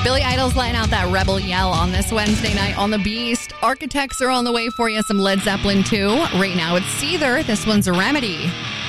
Billy Idol's letting out that rebel yell on this Wednesday night on The Beast. Architects are on the way for you. Some Led Zeppelin too. Right now it's Seether. This one's a Remedy.